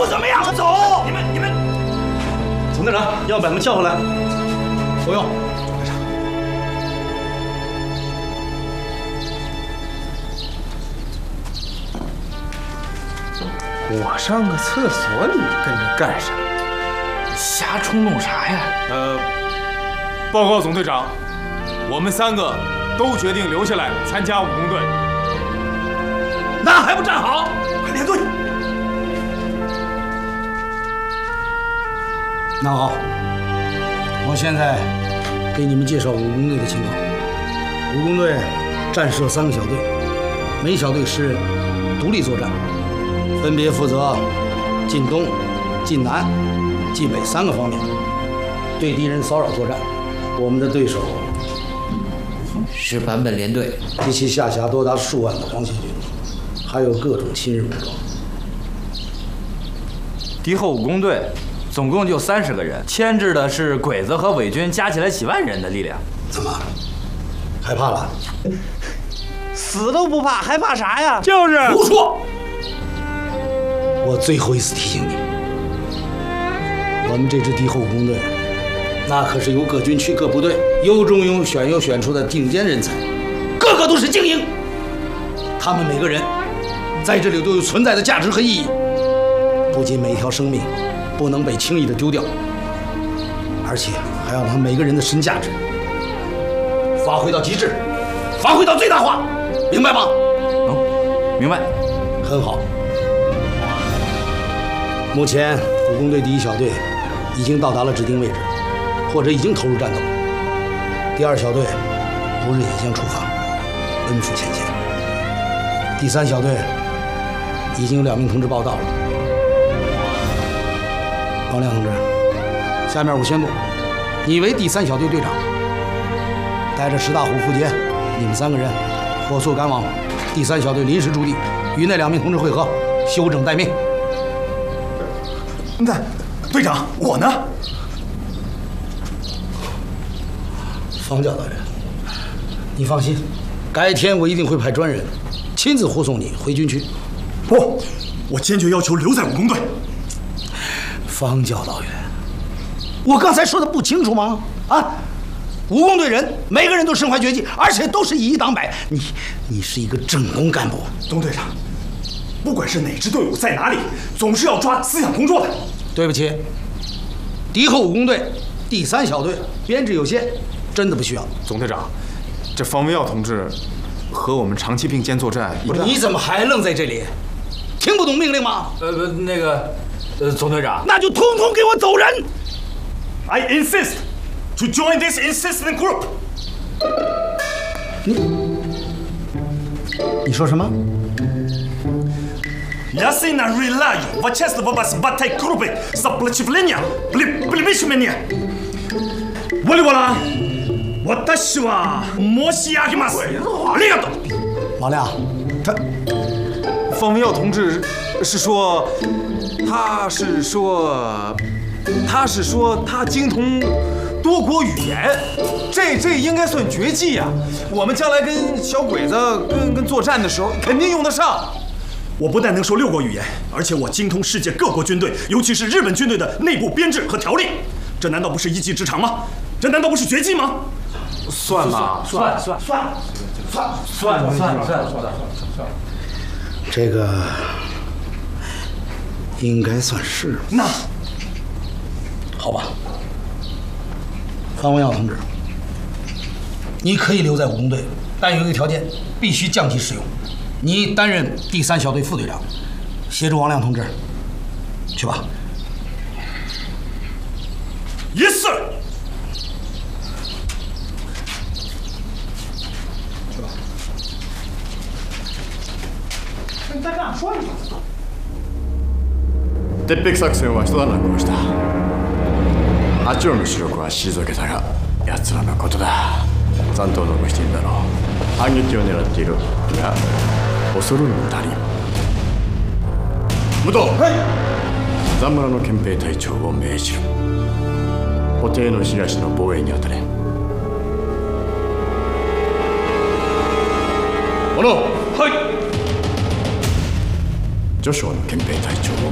不怎么样。走！你们，总队长要把他们叫回来。不用，总队长。 我上个厕所，你跟着干什么？瞎冲动啥呀？ 报告总队长，我们3个都决定留下来参加武工队。 那还不站好？快列队！ 那好，我现在给你们介绍武工队的情况。武工队战设3个小队，每小队是独立作战，分别负责晋东、晋南、晋北3个方面，对敌人骚扰作战。我们的对手是坂本联队， 及其下辖多达数万的皇协军，还有各种亲日武装。 敌后武工队总共就30个人，牵制的是鬼子和伪军，加起来几万人的力量。 怎么害怕了？ 死都不怕，还怕啥呀？ 就是胡说！我最后一次提醒你，我们这支敌后武工队，那可是由各军区各部队优中优选出的顶尖人才，个个都是精英。他们每个人在这里都有存在的价值和意义。不仅每一条生命不能被轻易的丢掉，而且还要让每个人的身价值发挥到极致，发挥到最大化，明白吗？ 明白。 很好。目前武工队第1小队已经到达了指定位置，或者已经投入战斗。第2小队不日也将出发，奔赴前线。第3小队已经有2名同志报到了。王亮同志，下面我宣布，你为第3小队队长，带着石大虎、傅杰，你们3个人火速赶往第3小队临时驻地，与那2名同志会合，休整待命。 那队长，我呢？ 方教导员，你放心，改天我一定会派专人亲自护送你回军区。 不，我坚决要求留在武工队。 方教导员，我刚才说的不清楚吗？啊，武工队人每个人都身怀绝技，而且都是以一挡百。你是一个正宫干部。 董队长，不管是哪支队伍在哪里，总是要抓思想工作的。 对不起，敌后武工队第3小队编制有限，真的不需要。 总队长，这方维耀同志和我们长期并肩作战。 你怎么还愣在这里？听不懂命令吗？ 总队长， 那就通通给我走人 I insist to join this insistent group. 你说什么？ Я не релаю в участвовать в этой группе сопротивления плебишмения. Воля, 私は申し上げます。ありがとう。 王亮， 方维耀同志是说，他是说他精通多国语言，这应该算绝技呀。我们将来跟小鬼子跟作战的时候肯定用得上。 我不但能说6国语言，而且我精通世界各国军队，尤其是日本军队的内部编制和条例。这难道不是一技之长吗？这难道不是绝技吗？ 算吗？ 算。 这个应该算是。 那好吧，方文耀同志，你可以留在武工队，但有一个条件，必须降级使用。你担任第3小队副队长，协助王亮同志。去吧。 Yes, sir. 去吧。 你再这样说一下。 鉄壁作戦は一段落をした。八丁の主力は退けたが、奴らのことだ。残党のご七人だろう。反撃を狙っているが、恐るるに足りん。武藤、残村の憲兵隊長を命じる。補定の東の防衛に当たれ。小野、ジョシュアの憲兵隊長を